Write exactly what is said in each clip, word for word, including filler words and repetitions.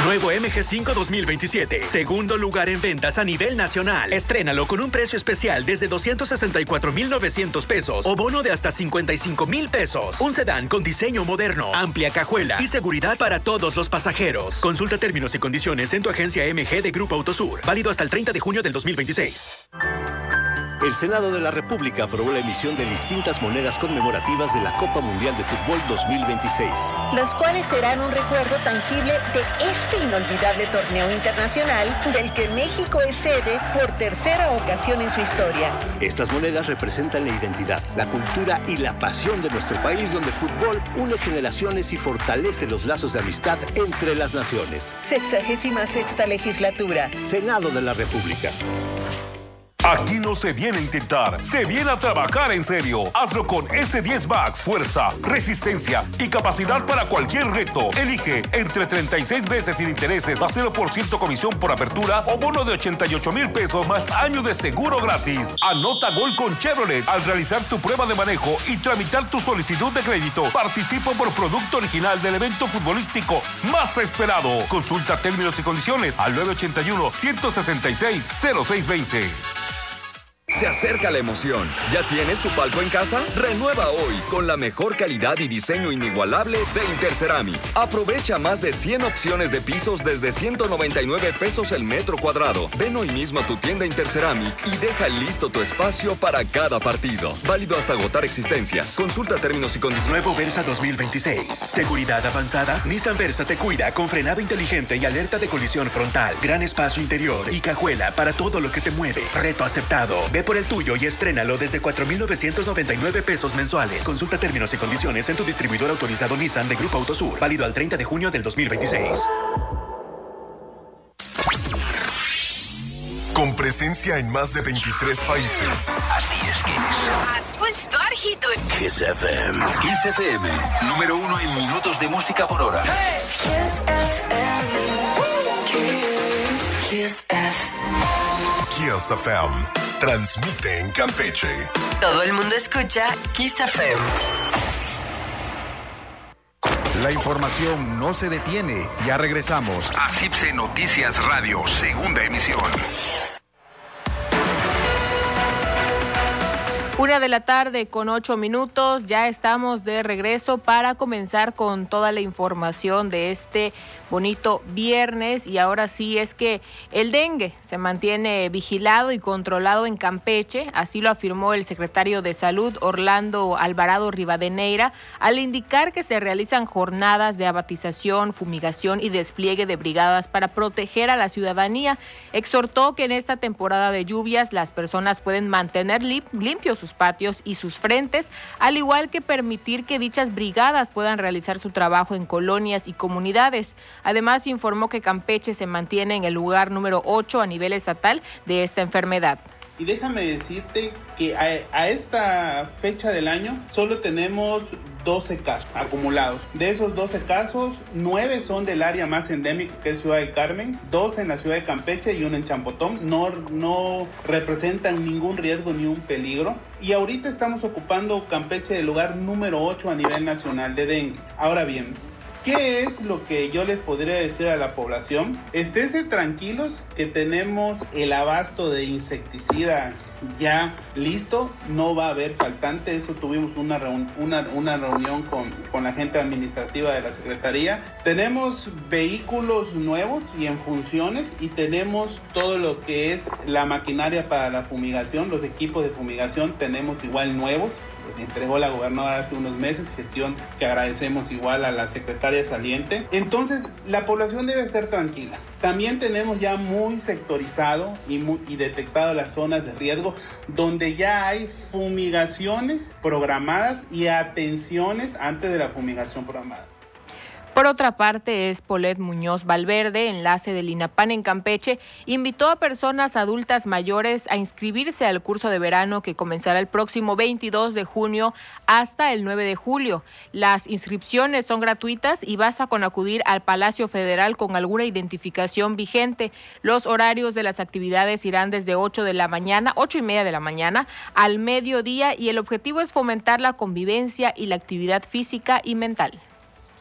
Nuevo M G cinco dos mil veintisiete. Segundo lugar en ventas a nivel nacional. Estrénalo con un precio especial desde doscientos sesenta y cuatro mil novecientos pesos o bono de hasta cincuenta y cinco mil pesos. Un sedán con diseño moderno, amplia cajuela y seguridad para todos los pasajeros. Consulta términos y condiciones en tu agencia M G de Grupo Autosur. Válido hasta el treinta de junio del dos mil veintiséis. El Senado de la República aprobó la emisión de distintas monedas conmemorativas de la Copa Mundial de Fútbol dos mil veintiséis. Las cuales serán un recuerdo tangible de este inolvidable torneo internacional del que México es sede por tercera ocasión en su historia. Estas monedas representan la identidad, la cultura y la pasión de nuestro país, donde el fútbol une generaciones y fortalece los lazos de amistad entre las naciones. Sexagésima sexta legislatura. Senado de la República. Aquí no se viene a intentar, se viene a trabajar en serio. Hazlo con ese diez Max. Fuerza, resistencia y capacidad para cualquier reto. Elige entre treinta y seis veces sin intereses, más cero por ciento comisión por apertura o bono de ochenta y ocho mil pesos más año de seguro gratis. Anota gol con Chevrolet al realizar tu prueba de manejo y tramitar tu solicitud de crédito. Participa por producto original del evento futbolístico más esperado. Consulta términos y condiciones al nueve ochenta y uno, uno seis seis, cero seis veinte. Se acerca la emoción. ¿Ya tienes tu palco en casa? Renueva hoy con la mejor calidad y diseño inigualable de Interceramic. Aprovecha más de cien opciones de pisos desde ciento noventa y nueve pesos el metro cuadrado. Ven hoy mismo a tu tienda Interceramic y deja listo tu espacio para cada partido. Válido hasta agotar existencias. Consulta términos y condiciones. Nuevo Versa dos mil veintiséis. Seguridad avanzada. Nissan Versa te cuida con frenado inteligente y alerta de colisión frontal. Gran espacio interior y cajuela para todo lo que te mueve. Reto aceptado. Ve por el tuyo y estrénalo desde cuatro mil novecientos noventa y nueve pesos mensuales. Consulta términos y condiciones en tu distribuidor autorizado Nissan de Grupo Autosur. Válido al treinta de junio del dos mil veintiséis. Con presencia en más de veintitrés países. Así es que Kiss F M. Kiss F M, número uno en minutos de música por hora. Hey. Kiss F M. Kiss F M. Transmite en Campeche. Todo el mundo escucha Kiss F M. La información no se detiene. Ya regresamos a C I P S E Noticias Radio, segunda emisión. Una de la tarde con ocho minutos, ya estamos de regreso para comenzar con toda la información de este bonito viernes. Y ahora sí es que el dengue se mantiene vigilado y controlado en Campeche, así lo afirmó el secretario de Salud Orlando Alvarado Rivadeneira al indicar que se realizan jornadas de abatización, fumigación y despliegue de brigadas para proteger a la ciudadanía. Exhortó que en esta temporada de lluvias las personas pueden mantener limpios sus patios y sus frentes, al igual que permitir que dichas brigadas puedan realizar su trabajo en colonias y comunidades. Además, informó que Campeche se mantiene en el lugar número ocho a nivel estatal de esta enfermedad. Y déjame decirte que a, a esta fecha del año solo tenemos doce casos acumulados. De esos doce casos, nueve son del área más endémica, que es Ciudad del Carmen, dos en la ciudad de Campeche y uno en Champotón. No, no representan ningún riesgo ni un peligro. Y ahorita estamos ocupando Campeche del lugar número ocho a nivel nacional de dengue. Ahora bien, ¿qué es lo que yo les podría decir a la población? Esténse tranquilos que tenemos el abasto de insecticida ya listo, no va a haber faltante. Eso tuvimos una, reun- una, una reunión con, con la gente administrativa de la Secretaría. Tenemos vehículos nuevos y en funciones, y tenemos todo lo que es la maquinaria para la fumigación, los equipos de fumigación tenemos igual nuevos. Los entregó la gobernadora hace unos meses, gestión que agradecemos igual a la secretaria saliente. Entonces, la población debe estar tranquila. También tenemos ya muy sectorizado y, muy, y detectado las zonas de riesgo donde ya hay fumigaciones programadas y atenciones antes de la fumigación programada. Por otra parte, Espolet Muñoz Valverde, enlace del INAPAN en Campeche, invitó a personas adultas mayores a inscribirse al curso de verano que comenzará el próximo veintidós de junio hasta el nueve de julio. Las inscripciones son gratuitas y basta con acudir al Palacio Federal con alguna identificación vigente. Los horarios de las actividades irán desde ocho de la mañana, ocho y media de la mañana al mediodía, y el objetivo es fomentar la convivencia y la actividad física y mental.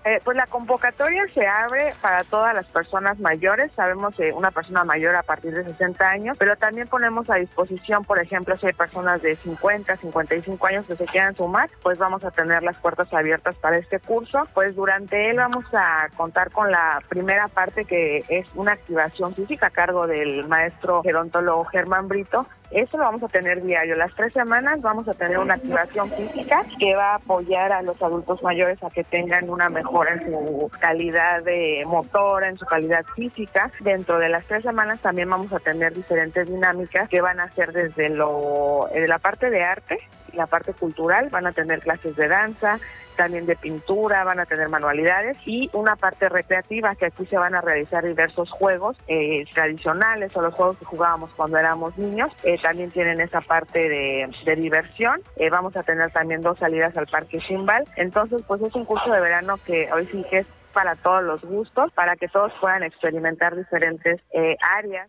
Eh, pues la convocatoria se abre para todas las personas mayores. Sabemos que eh, una persona mayor a partir de sesenta años, pero también ponemos a disposición, por ejemplo, si hay personas de cincuenta, cincuenta y cinco años que se quieran sumar, pues vamos a tener las puertas abiertas para este curso. Pues durante él vamos a contar con la primera parte, que es una activación física a cargo del maestro gerontólogo Germán Brito. Eso lo vamos a tener diario. Las tres semanas vamos a tener una activación física que va a apoyar a los adultos mayores a que tengan una mejora en su calidad de motora, en su calidad física. Dentro de las tres semanas también vamos a tener diferentes dinámicas que van a ser desde lo, de la parte de arte y la parte cultural. Van a tener clases de danza, también de pintura, van a tener manualidades y una parte recreativa, que aquí se van a realizar diversos juegos eh, tradicionales o los juegos que jugábamos cuando éramos niños. Eh, también tienen esa parte de, de diversión. Eh, vamos a tener también dos salidas al Parque Ximbal. Entonces, pues es un curso de verano que hoy sí que es para todos los gustos, para que todos puedan experimentar diferentes eh, áreas.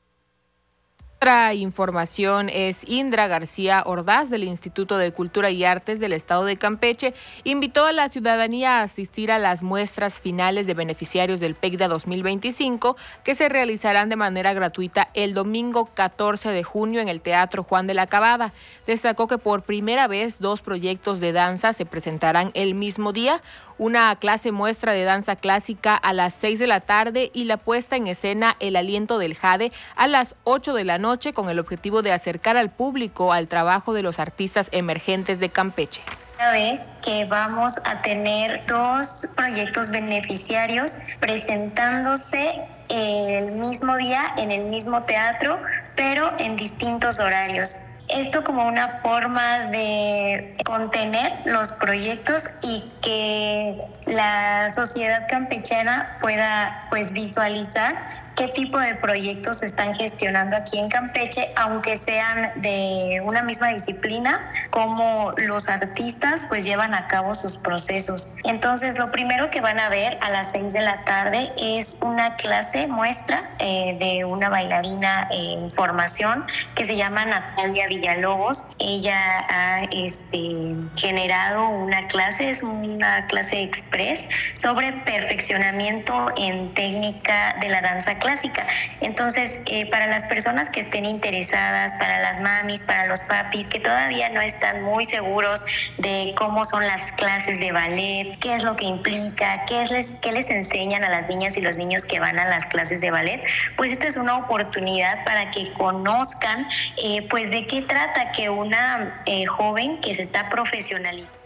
Otra información es Indra García Ordaz, del Instituto de Cultura y Artes del Estado de Campeche, invitó a la ciudadanía a asistir a las muestras finales de beneficiarios del PECDA dos mil veinticinco, que se realizarán de manera gratuita el domingo catorce de junio en el Teatro Juan de la Cabada. Destacó que por primera vez dos proyectos de danza se presentarán el mismo día, una clase muestra de danza clásica a las seis de la tarde y la puesta en escena El Aliento del Jade a las ocho de la noche, con el objetivo de acercar al público al trabajo de los artistas emergentes de Campeche. Una vez que vamos a tener dos proyectos beneficiarios presentándose el mismo día en el mismo teatro, pero en distintos horarios. Esto como una forma de contener los proyectos y que la sociedad campechana pueda pues visualizar qué tipo de proyectos se están gestionando aquí en Campeche, aunque sean de una misma disciplina, cómo los artistas pues llevan a cabo sus procesos. Entonces, lo primero que van a ver a las seis de la tarde es una clase muestra eh, de una bailarina en formación que se llama Natalia Villalobos. Ella ha este, generado una clase, es una clase express sobre perfeccionamiento en técnica de la danza clásica. Entonces, eh, para las personas que estén interesadas, para las mamis, para los papis, que todavía no están muy seguros de cómo son las clases de ballet, qué es lo que implica, qué, es les, qué les enseñan a las niñas y los niños que van a las clases de ballet, pues esta es una oportunidad para que conozcan eh, pues de qué trata que una eh, joven que se está profesionalizando.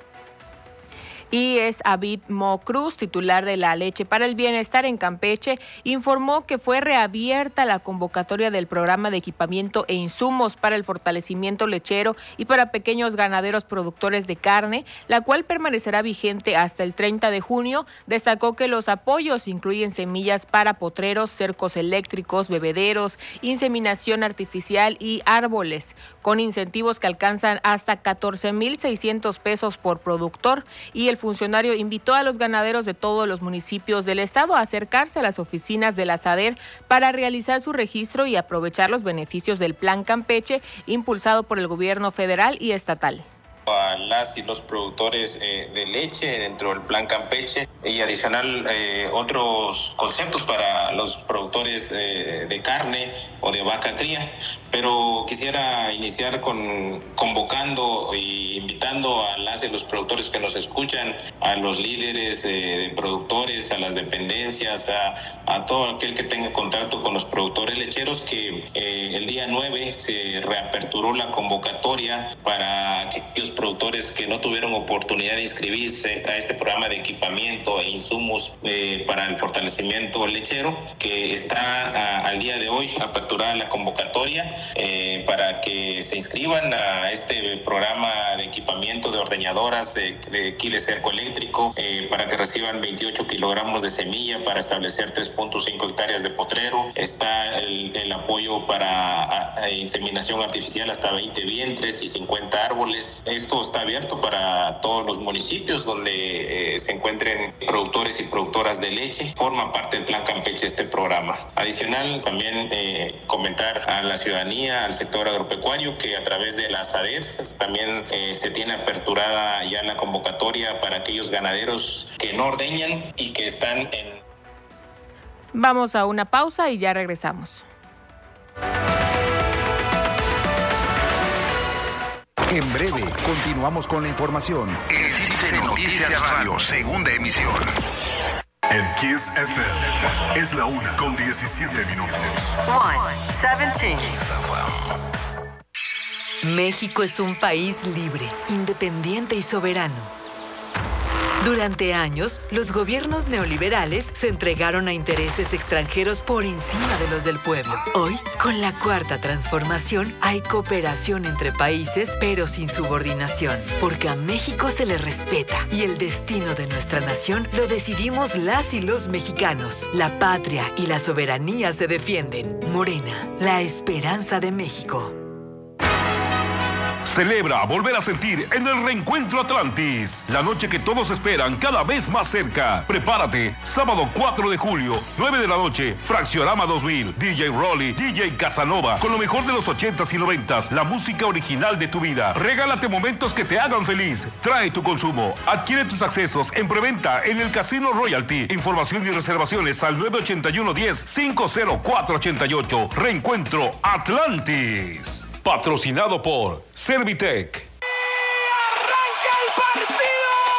Y es Abid Mo Cruz, titular de la Leche para el Bienestar en Campeche, informó que fue reabierta la convocatoria del programa de equipamiento e insumos para el fortalecimiento lechero y para pequeños ganaderos productores de carne, la cual permanecerá vigente hasta el treinta de junio. Destacó que los apoyos incluyen semillas para potreros, cercos eléctricos, bebederos, inseminación artificial y árboles, con incentivos que alcanzan hasta catorce mil seiscientos pesos por productor. Y el El funcionario invitó a los ganaderos de todos los municipios del estado a acercarse a las oficinas de la SADER para realizar su registro y aprovechar los beneficios del Plan Campeche, impulsado por el gobierno federal y estatal. A las y los productores eh, de leche dentro del Plan Campeche y adicional eh, otros conceptos para los productores eh, de carne o de vaca cría. Pero quisiera iniciar con convocando e invitando a las y los productores que nos escuchan, a los líderes eh, de productores, a las dependencias, a, a todo aquel que tenga contacto con los productores lecheros, que eh, el día nueve se reaperturó la convocatoria para aquellos productores que no tuvieron oportunidad de inscribirse a este programa de equipamiento e insumos eh, para el fortalecimiento lechero, que está a, al día de hoy aperturada la convocatoria eh, para que se inscriban a este programa de equipamiento de ordeñadoras de, de kile cerco eléctrico, eh, para que reciban veintiocho kilogramos de semilla para establecer tres punto cinco hectáreas de potrero. Está el, el apoyo para a, a inseminación artificial hasta veinte vientres y cincuenta árboles. Es esto está abierto para todos los municipios donde eh, se encuentren productores y productoras de leche. Forma parte del Plan Campeche este programa. Adicional, también eh, comentar a la ciudadanía, al sector agropecuario, que a través de las A D E R S también eh, se tiene aperturada ya la convocatoria para aquellos ganaderos que no ordeñan y que están en... Vamos a una pausa y ya regresamos. En breve, continuamos con la información. El City de Noticias Radio, segunda emisión. En Kiss F M es la una con diecisiete minutos. One, seventeen. México es un país libre, independiente y soberano. Durante años, los gobiernos neoliberales se entregaron a intereses extranjeros por encima de los del pueblo. Hoy, con la cuarta transformación, hay cooperación entre países, pero sin subordinación, porque a México se le respeta y el destino de nuestra nación lo decidimos las y los mexicanos. La patria y la soberanía se defienden. Morena, la esperanza de México. Celebra volver a sentir en el Reencuentro Atlantis, la noche que todos esperan cada vez más cerca. Prepárate, sábado cuatro de julio, nueve de la noche, Fracciorama dos mil, D J Rolly, D J Casanova, con lo mejor de los ochentas y noventas, la música original de tu vida. Regálate momentos que te hagan feliz. Trae tu consumo. Adquiere tus accesos en preventa en el Casino Royalty. Información y reservaciones al nueve ocho uno, diez, cinco cero cuatro ocho ocho. Reencuentro Atlantis. Patrocinado por Servitec.